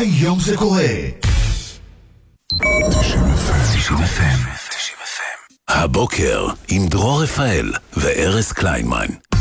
היום זה קורה. 90 FM. הבוקר עם דרור רפאל וארז קליינמן.